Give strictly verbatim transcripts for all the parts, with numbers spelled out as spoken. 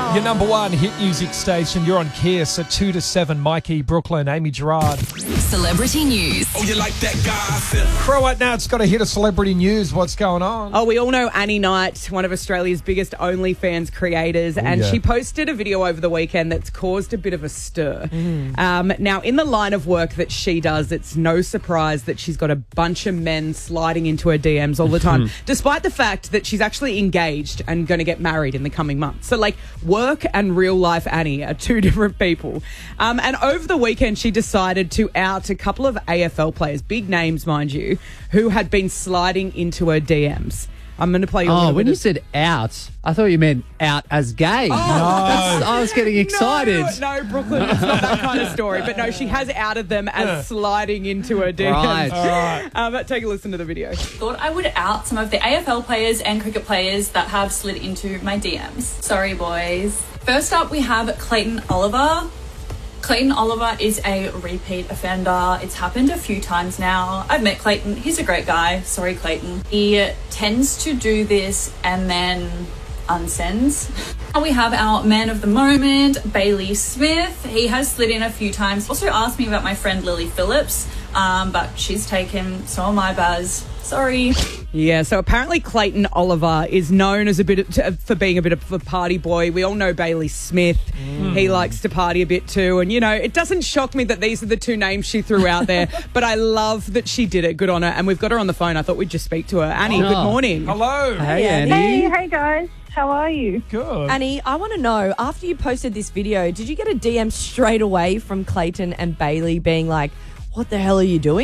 Your number one hit music station. You're on Kiss at two to seven. Mikey, Brooklyn, Amy Gerard. Celebrity news. Oh, you like that gossip? Croat now, it's got to hit a celebrity news. What's going on? Oh, we all know Annie Knight, one of Australia's biggest OnlyFans creators, Ooh, and yeah. she posted a video over the weekend that's caused a bit of a stir. Mm. Um, now, in the line of work that she does, it's no surprise that she's got a bunch of men sliding into her D Ms all the time, despite the fact that she's actually engaged and going to get married in the coming months. So, like, work and real life Annie are two different people. Um, and over the weekend, she decided to out a couple of A F L players, big names, mind you, who had been sliding into her D Ms. I'm going to play you a Oh, little when bit you of- said out, I thought you meant out as gay. Oh, That's- I was getting excited. No, no, Brooklyn, it's not that kind of story. But no, she has outed them as sliding into her D Ms. Right. All right. Um, but take a listen to the video. Thought I would out some of the A F L players and cricket players that have slid into my D Ms. Sorry, boys. First up, we have Clayton Oliver. Clayton Oliver is a repeat offender. It's happened a few times now. I've met Clayton. He's a great guy. Sorry, Clayton. He tends to do this and then unsends. Now we have our man of the moment, Bailey Smith. He has slid in a few times. Also asked me about my friend Lily Phillips, um, but she's taken some of my buzz. Sorry. Yeah, so apparently Clayton Oliver is known as a bit of, for being a bit of a party boy. We all know Bailey Smith. Mm. He likes to party a bit too. And, you know, it doesn't shock me that these are the two names she threw out there, but I love that she did it. Good on her. And we've got her on the phone. I thought we'd just speak to her. Annie, Oh. good morning. Hello. Hey, Annie. Hey, hey guys. How are you? Good. Annie, I want to know, after you posted this video, did you get a D M straight away from Clayton and Bailey being like, what the hell are you doing?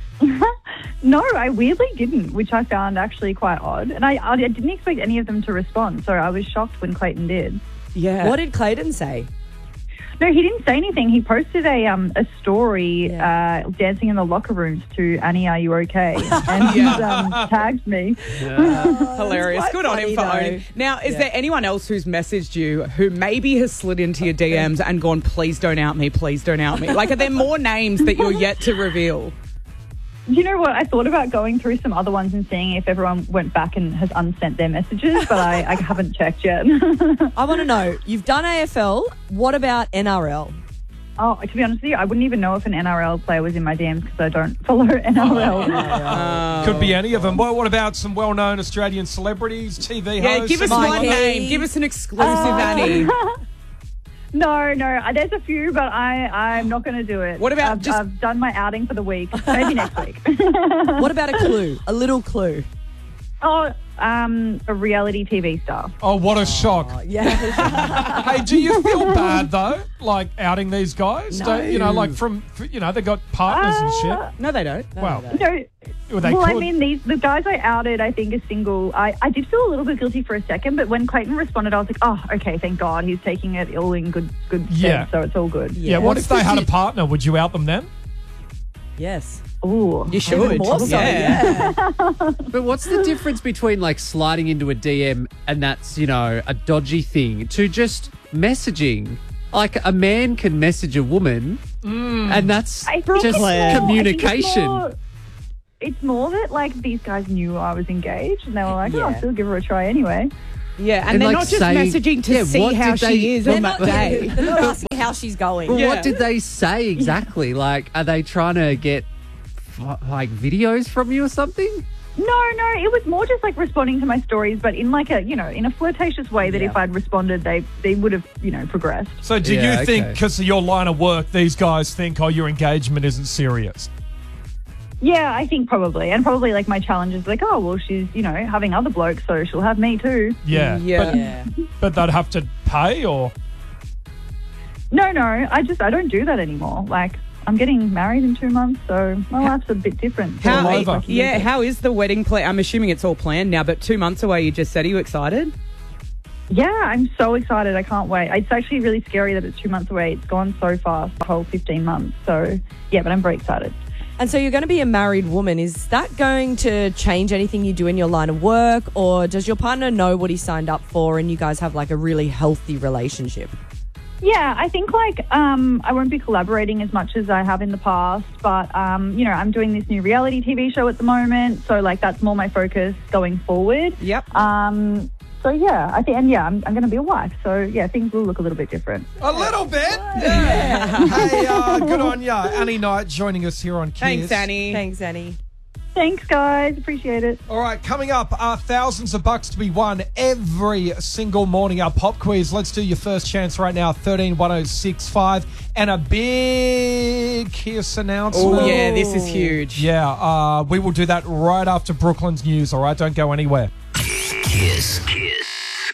No, I weirdly didn't, which I found actually quite odd. And I, I didn't expect any of them to respond, so I was shocked when Clayton did. Yeah. What did Clayton say? No, he didn't say anything. He posted a um a story Yeah. uh, dancing in the locker rooms to Annie, are you okay? And he's um, tagged me. Hilarious. Quite Good on him funny, for though. owning. Now, is Yeah. there anyone else who's messaged you who maybe has slid into your D Ms and gone, please don't out me, please don't out me? Like, are there more names that you're yet to reveal? You know what? I thought about going through some other ones and seeing if everyone went back and has unsent their messages, but I, I haven't checked yet. I want to know, you've done A F L. What about N R L? Oh, to be honest with you, I wouldn't even know if an N R L player was in my D Ms because I don't follow N R L. Could be any of them. Well, what about some well-known Australian celebrities, T V Yeah, hosts? give us Mikey. one name. Give us an exclusive, Uh, Annie. No, no, uh, there's a few, but I, I'm not going to do it. What about I've, just- I've done my outing for the week. Maybe next week. What about a clue? A little clue. Oh, um, a reality T V star. Oh, what a shock. Yeah. Hey, do you feel bad, though, like outing these guys? No. Don't, you know, like from, you know, they got partners and shit. Uh, No, they don't. Well, No, well, they well, could. I mean, these the guys I outed, I think, are single. I, I did feel a little bit guilty for a second, but when Clayton responded, I was like, oh, okay, thank God, he's taking it all in good good Yeah. stead, so it's all good. yeah, what if they had a partner? Would you out them then? Yes. Ooh, You should. More so, yeah. But what's the difference between like sliding into a D M and that's, you know, a dodgy thing to just messaging? Like a man can message a woman and that's I think just it's more- I think it's communication. more- It's more that like these guys knew I was engaged, and they were like, "Oh, Yeah. I'll still give her a try anyway." Yeah, and, And, they're like, not just saying- messaging to yeah, see what how did she they- is They're on Not, that day. they're not asking how she's going. Well, Yeah. what did they say exactly? Like, are they trying to get f- like videos from you or something? No, no, it was more just like responding to my stories, but in like a you know in a flirtatious way that Yeah. if I'd responded, they they would have you know progressed. So do Yeah, you think, okay. because of your line of work, these guys think, oh, your engagement isn't serious? Yeah, I think probably, and probably like my challenge is like, oh well, she's you know having other blokes, so she'll have me too. Yeah. Yeah. But, Yeah. but they'd have to pay or... No, no, I just I don't do that anymore. Like I'm getting married in two months, so my life's a bit different. to How, what over. like you yeah, said. how is the wedding plan? I'm assuming it's all planned now, but two months away, you just said. Are you excited? Yeah, I'm so excited. I can't wait. It's actually really scary that it's two months away. It's gone so fast, the whole fifteen months. So yeah, but I'm very excited. And so you're going to be a married woman. Is that going to change anything you do in your line of work, or does your partner know what he signed up for and you guys have like a really healthy relationship? Yeah, I think like um, I won't be collaborating as much as I have in the past, but um, you know, I'm doing this new reality T V show at the moment, so like that's more my focus going forward. Yep. Um, So yeah, I think, and yeah, I'm, I'm going to be a wife. So yeah, things will look a little bit different. A little bit. Yeah. Hey, uh, good on ya. Annie Knight joining us here on Kiss. Thanks, Annie. Thanks, Annie. Thanks, guys. Appreciate it. All right, coming up are thousands of bucks to be won every single morning. Our pop quiz. Let's do your first chance right now. thirteen one oh six five and a big Kiss announcement. Oh yeah, this is huge. Yeah, uh, we will do that right after Brooklyn's news. All right, don't go anywhere. Kiss. Kiss.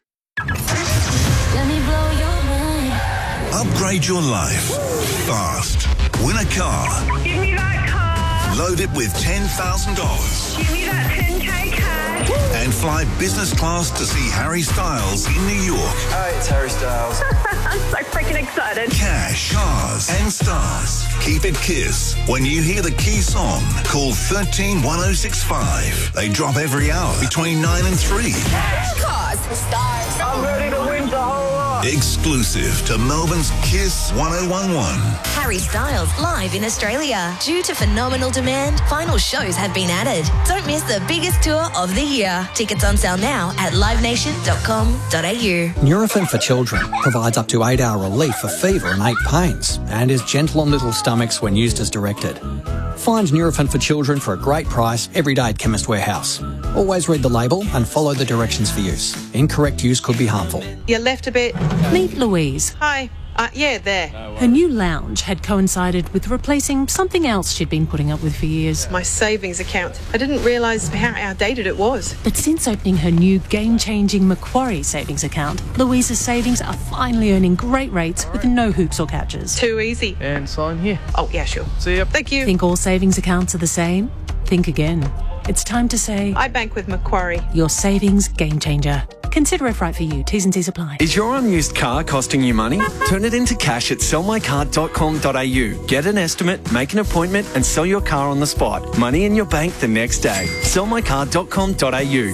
Let me blow your mind. Upgrade your life fast. Win a car. Give me that car. Load it with ten thousand dollars. Give me that ten K cash. And fly business class to see Harry Styles in New York. Hi, it's Harry Styles. I'm so freaking excited. Cash, cars, and stars. Keep it Kiss. When you hear the key song, call one three one oh six five. They drop every hour between nine and three. Cars, stars. I'm ready to win the whole lot. Exclusive to Melbourne's Kiss one oh one one. Harry Styles live in Australia. Due to phenomenal demand, final shows have been added. Don't miss the biggest tour of the year. Tickets on sale now at live nation dot com dot a u. Nurofen for Children provides up to eight hour relief for fever and ache pains and is gentle on little stomachs when used as directed. Find Nurofen for Children for a great price every day at Chemist Warehouse. Always read the label and follow the directions for use. Incorrect use could be harmful. You left a bit. Meet Louise. Hi. Uh, yeah, there. Her new lounge had coincided with replacing something else she'd been putting up with for years. My savings account. I didn't realise how outdated it was. But since opening her new game-changing Macquarie savings account, Louise's savings are finally earning great rates with no hoops or catches. Too easy. And sign here. Oh, yeah, sure. See ya. Thank you. Think all savings accounts are the same? Think again. It's time to say, I bank with Macquarie. your savings game changer. Consider if right for you. T's and C's apply. Is your unused car costing you money? Turn it into cash at sell my car dot com dot a u. Get an estimate, make an appointment and sell your car on the spot. Money in your bank the next day. sell my car dot com dot a u.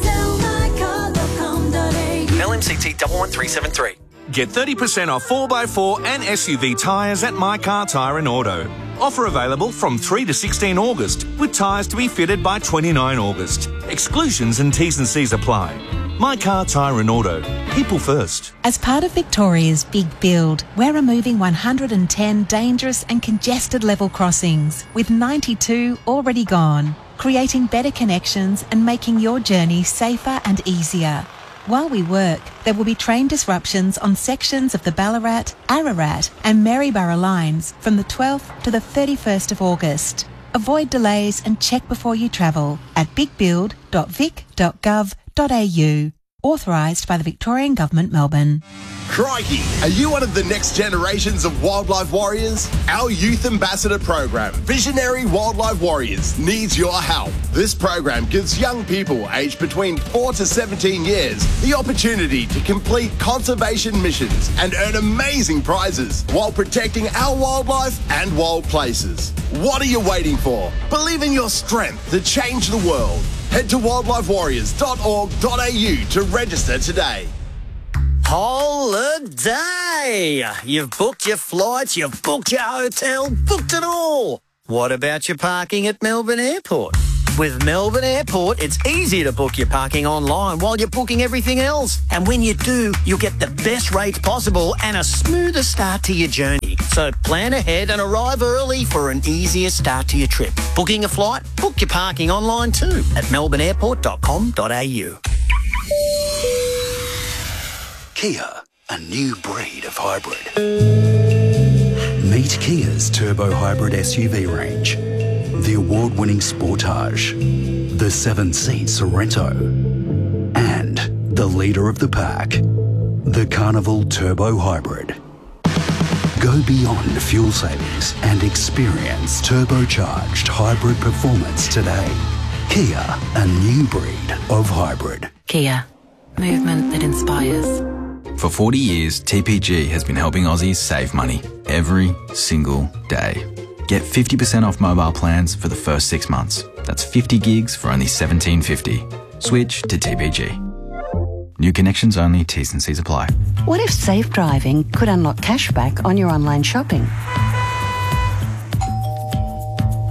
L M C T one one three seven three. Get thirty percent off four by four and S U V tyres at My Car Tyre and Auto. Offer available from three to sixteen August, with tyres to be fitted by twenty-nine August. Exclusions and T's and C's apply. My Car Tyre and Auto. People first. As part of Victoria's Big Build, we're removing one hundred ten dangerous and congested level crossings, with ninety-two already gone, creating better connections and making your journey safer and easier. While we work, there will be train disruptions on sections of the Ballarat, Ararat and Maryborough lines from the twelfth to the thirty-first of August. Avoid delays and check before you travel at big build dot vic dot gov dot a u. Authorised by the Victorian Government, Melbourne. Crikey, are you one of the next generations of wildlife warriors? Our Youth Ambassador program, Visionary Wildlife Warriors, needs your help. This program gives young people aged between four to seventeen years the opportunity to complete conservation missions and earn amazing prizes while protecting our wildlife and wild places. What are you waiting for? Believe in your strength to change the world. Head to wildlife warriors dot org dot a u to register today. Holiday! You've booked your flights, you've booked your hotel, booked it all. What about your parking at Melbourne Airport? With Melbourne Airport, it's easy to book your parking online while you're booking everything else. And when you do, you'll get the best rates possible and a smoother start to your journey. So plan ahead and arrive early for an easier start to your trip. Booking a flight? Book your parking online too at melbourne airport dot com dot a u. Kia, a new breed of hybrid. Meet Kia's turbo hybrid S U V range. The award-winning Sportage, the seven-seat Sorento, and the leader of the pack, the Carnival Turbo Hybrid. Go beyond fuel savings and experience turbocharged hybrid performance today. Kia, a new breed of hybrid. Kia, movement that inspires. For forty years, T P G has been helping Aussies save money every single day. Get fifty percent off mobile plans for the first six months. That's fifty gigs for only seventeen fifty. Switch to T P G. New connections only, T's and C's apply. What if safe driving could unlock cashback on your online shopping?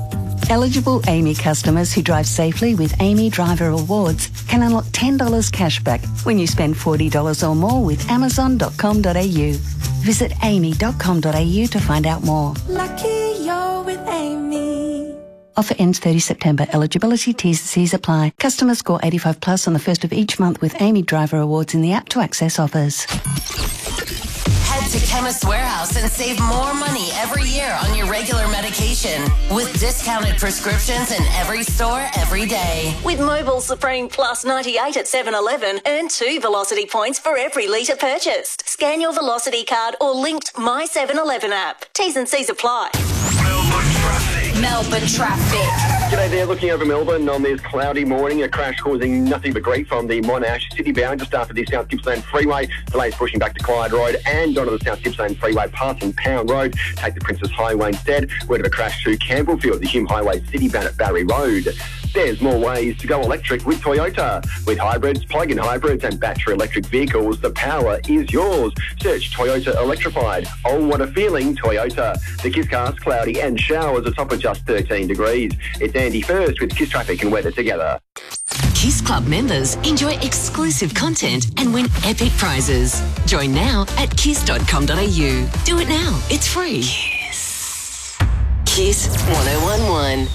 Eligible Amy customers who drive safely with Amy Driver Awards can unlock ten dollars cash back when you spend forty dollars or more with amazon dot com dot a u. Visit amy dot com dot a u to find out more. Lucky you're with Amy. Offer ends thirtieth September. Eligibility T's and C's apply. Customers score eighty-five plus on the first of each month with Amy Driver Awards in the app to access offers. Head to Chemist Warehouse and save more money every year on your regular medication with discounted prescriptions in every store every day. With Mobile Supreme Plus ninety-eight at seven eleven, earn two Velocity points for every litre purchased. Scan your Velocity card or linked My seven eleven app. T's and C's apply. Melbourne traffic. G'day there, looking over Melbourne on this cloudy morning. A crash causing nothing but grief on the Monash City bound just after the South Gippsland Freeway. Delays pushing back to Clyde Road and onto the South Gippsland Freeway passing Pound Road. Take the Princess Highway instead. Word of a crash to Campbellfield, the Hume Highway City bound at Barry Road. There's more ways to go electric with Toyota. With hybrids, plug-in hybrids and battery electric vehicles, the power is yours. Search Toyota Electrified. Oh, what a feeling, Toyota. The Kiss Cast, cloudy and showers, a top of just thirteen degrees. It's Andy First with Kiss Traffic and weather together. Kiss Club members enjoy exclusive content and win epic prizes. Join now at kiss dot com dot a u. Do it now. It's free. Kiss. Kiss one oh one one.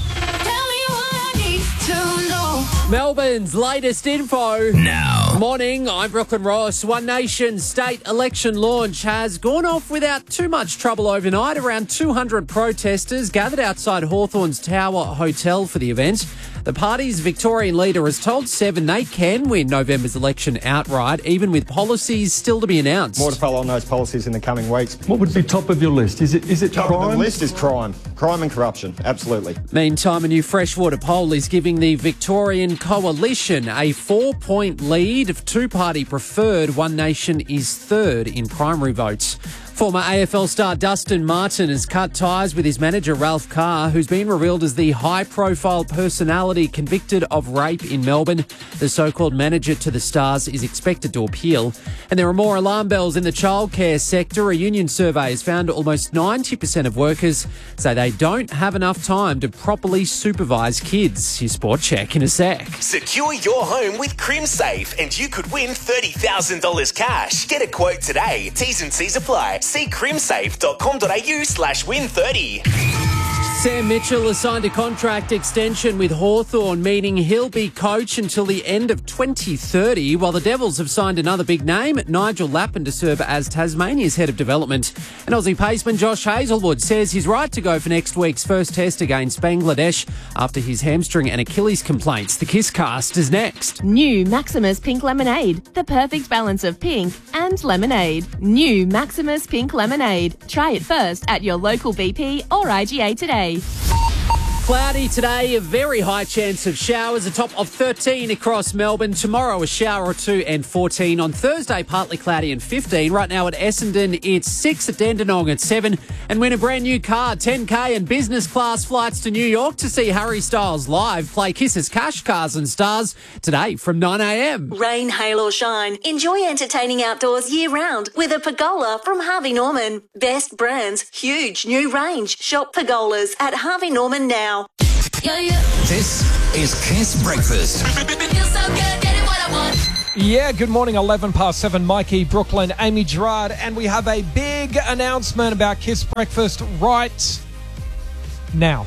Melbourne's latest info. Now. Morning, I'm Brooklyn Ross. One Nation state election launch has gone off without too much trouble overnight. Around two hundred protesters gathered outside Hawthorns Tower Hotel for the event. The party's Victorian leader has told Seven they can win November's election outright, even with policies still to be announced. More to follow on those policies in the coming weeks. What would be top of your list? Is it is it Top crime? of the list is crime. Crime and corruption, absolutely. Meantime, a new Freshwater poll is giving the Victorian Coalition a four-point lead. Two-party preferred, One Nation is third in primary votes. Former A F L star Dustin Martin has cut ties with his manager Ralph Carr, who's been revealed as the high-profile personality convicted of rape in Melbourne. The so-called manager to the Stars is expected to appeal. And there are more alarm bells in the childcare sector. A union survey has found almost ninety percent of workers say they don't have enough time to properly supervise kids. Your sport check in a sec. Secure your home with CrimSafe and you could win thirty thousand dollars cash. Get a quote today. T's and C's apply. See crimsafe dot com dot a u slash win thirty. Sam Mitchell has signed a contract extension with Hawthorn, meaning he'll be coach until the end of twenty thirty, while the Devils have signed another big name, Nigel Lappin, to serve as Tasmania's head of development. And Aussie paceman Josh Hazelwood says he's right to go for next week's first test against Bangladesh after his hamstring and Achilles complaints. The Kiss Cast is next. New Maximus Pink Lemonade, the perfect balance of pink and lemonade. New Maximus Pink Lemonade. Try it first at your local B P or I G A today. Cloudy today, a very high chance of showers, a top of thirteen across Melbourne. Tomorrow, a shower or two and fourteen. On Thursday, partly cloudy and fifteen. Right now at Essendon, it's six. At Dandenong at seven. And win a brand new car, ten K and business class flights to New York to see Harry Styles live. Play Kiss's Cash Cars and Stars today from nine a m. Rain, hail or shine, enjoy entertaining outdoors year-round with a Pergola from Harvey Norman. Best brands, huge new range. Shop Pergolas at Harvey Norman now. Yeah, yeah. This is Kiss Breakfast. Feels so good, getting what I want. Yeah, good morning, eleven past seven. Mikey, Brooklyn, Amy Gerard, and we have a big announcement about Kiss Breakfast right now.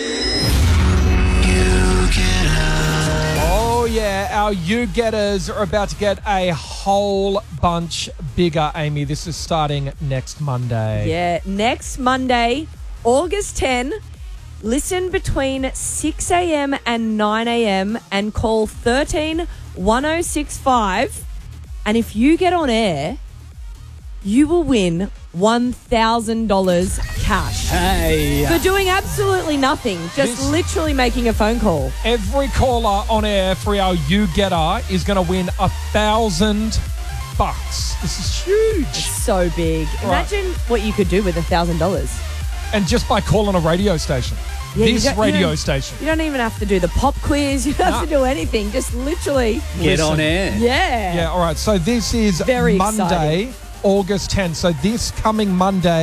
Oh, yeah, our you-getters are about to get a whole bunch bigger, Amy. This is starting next Monday. Yeah, next Monday, August tenth. Listen between six a m and nine a m and call thirteen one oh six five. And if you get on air, you will win one thousand dollars cash. Hey. For doing absolutely nothing, just This- literally making a phone call. Every caller on air for our you-getter is going to win a thousand bucks. This is huge. It's so big. Right. Imagine what you could do with a thousand dollars. And just by calling a radio station. Yeah, you this don't- you radio don't- station. You don't even have to do the pop quiz. You don't have to do anything. Just literally Get on air. Yeah. Yeah, all right. So this is Very Monday, exciting. August tenth. So this coming Monday,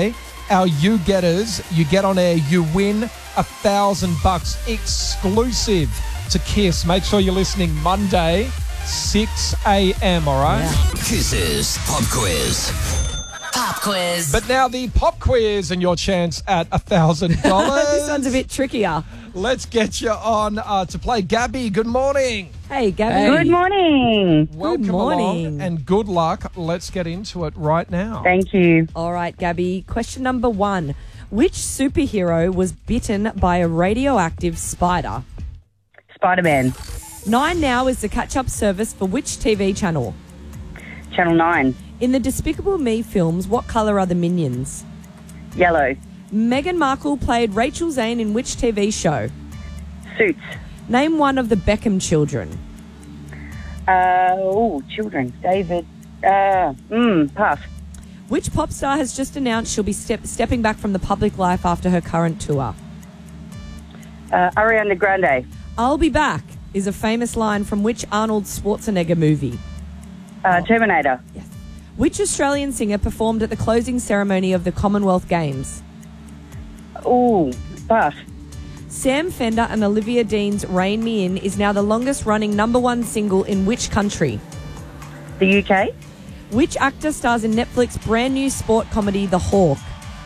our You Getters. You get on air, you win a thousand bucks exclusive to Kiss. Make sure you're listening Monday, six a.m., all right? Kiss's Pop Quiz. Pop quiz. But now the pop quiz and your chance at a thousand dollars. This one's a bit trickier. Let's get you on uh, to play. Gabby, good morning. Hey, Gabby. Good morning. Welcome Good morning. along and good luck. Let's get into it right now. Thank you. All right, Gabby. Question number one. Which superhero was bitten by a radioactive spider? Spider-Man. Nine Now is the catch-up service for which T V channel? Channel nine. In the Despicable Me films, what colour are the Minions? Yellow. Meghan Markle played Rachel Zane in which T V show? Suits. Name one of the Beckham children. Uh, oh, children. David. Uh, mm, pass. Which pop star has just announced she'll be step- stepping back from the public life after her current tour? Uh, Ariana Grande. I'll be back is a famous line from which Arnold Schwarzenegger movie? Uh, Terminator. Yes. Which Australian singer performed at the closing ceremony of the Commonwealth Games? Oh, pass. Sam Fender and Olivia Dean's Rein Me In is now the longest running number one single in which country? The U K. Which actor stars in Netflix brand new sport comedy The Hawk?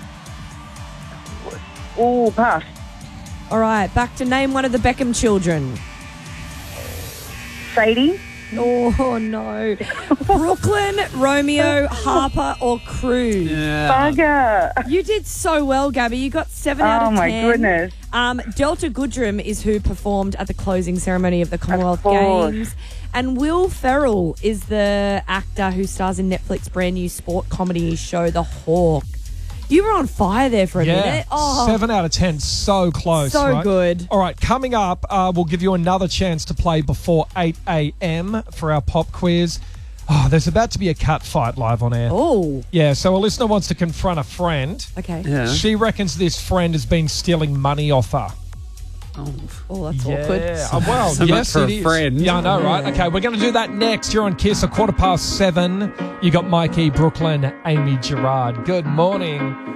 Oh, pass. All right, back to name one of the Beckham children. Sadie. Oh, no. Brooklyn, Romeo, Harper, or Cruz? Bugger. You did so well, Gabby. You got seven out Oh, of my ten. goodness. Um, Delta Goodrem is who performed at the closing ceremony of the Commonwealth course. Games. And Will Ferrell is the actor who stars in Netflix brand new sport comedy show The Hawk. You were on fire there for a Yeah, minute. Oh, seven out of ten, so close. So right? good. All right, coming up, uh, we'll give you another chance to play before eight a.m. for our pop quiz. Oh, there's about to be a cat fight live on air. Oh. Yeah, so a listener wants to confront a friend. Okay. Yeah. She reckons this friend has been stealing money off her. Oh, oh that's yeah. awkward. Oh, well, So much yes, for it a is. friend. Yeah, I know, right? Okay, we're going to do that next. You're on Kiss, a quarter past seven. You got Mikey, Brooklyn, Amy Gerard. Good morning.